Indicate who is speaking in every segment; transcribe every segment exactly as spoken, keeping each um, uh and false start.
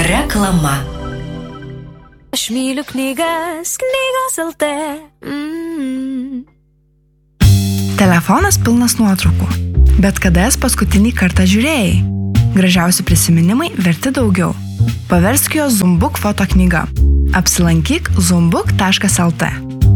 Speaker 1: Reklama.
Speaker 2: Aš myliu knygas, knygos L T. Mm.
Speaker 3: Telefonas pilnas nuotraukų. Bet kada jas paskutinį kartą žiūrėjai? Gražiausi prisiminimai verti daugiau. Paversk jo Zumbuk foto knyga. Apsilankyk zumbuk taškas el t.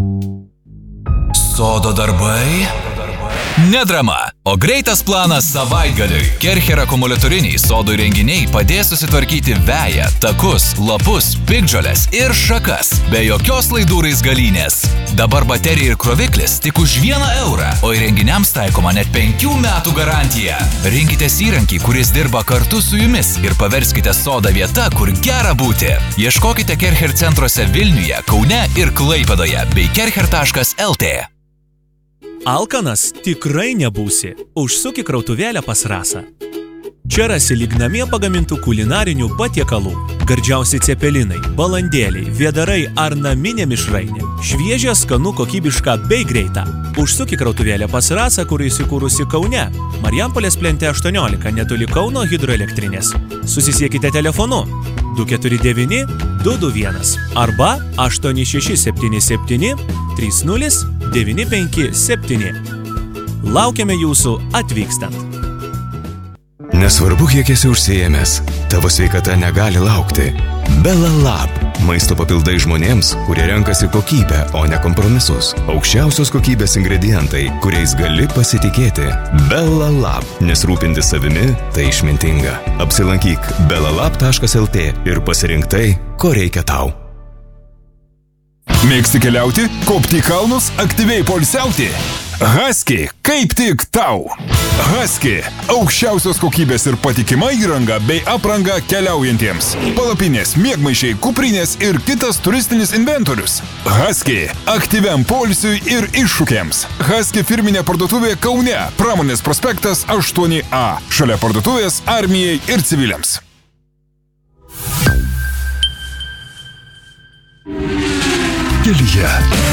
Speaker 4: Sodo darbai? Nedrama, o greitas planas savaitgaliui. Kercher akumuliatoriniai sodo įrenginiai padės susitvarkyti veją, takus, lapus, piktžoles ir šakas. Be jokios laidų raizgalynės. Dabar baterija ir kroviklis tik už vieną eurą, o įrenginiams taikoma net penkių metų garantija. Rinkitės įrankį, kuris dirba kartu su jumis ir paverskite sodą vieta, kur gera būti. Ieškokite Kercher centruose Vilniuje, Kaune ir Klaipėdoje bei kercher taškas el t.
Speaker 5: Alkanas tikrai nebūsi. Užsuk į krautuvėlę pas Rasą. Čia rasi lyg namie pagamintų kulinarinių patiekalų. Gardžiausi cepelinai, balandėliai, vėdarai ar naminė mišrainė. Šviežia, skanu, kokybiška bei greita. Užsuk į krautuvėlę pas Rasą, kur įsikūrusi Kaune. Marijampolės plente aštuoniolika, netoli Kauno hidroelektrinės. Susisiekite telefonu du keturi devyni du du vienas arba aštuoni šeši septyni septyni trys nulis devyni penki septyni. Laukiame jūsų atvykstant.
Speaker 6: Nesvarbu, kiek esi užsiėmęs, tavo sveikata negali laukti. Belalab. Maisto papildai žmonėms, kurie renkasi kokybę, o ne kompromisus. Aukščiausios kokybės ingredientai, kuriais gali pasitikėti. Belalab. Nes rūpintis savimi tai išmintinga. Apsilankyk belalab taškas el t ir pasirink tai, ko reikia tau.
Speaker 7: Mėgsti keliauti, kopti į kalnus, aktyviai poilsiauti? Husky, kaip tik tau! Husky – aukščiausios kokybės ir patikima įranga bei apranga keliaujantiems. Palapinės, miegmaišiai, kuprinės ir kitas turistinis inventorius. Husky – aktyviam poilsiui ir iššūkiams. Husky firminė parduotuvė Kaune, Pramonės prospektas aštuoni a, šalia parduotuvės armijai ir civiliams.
Speaker 8: Kelyje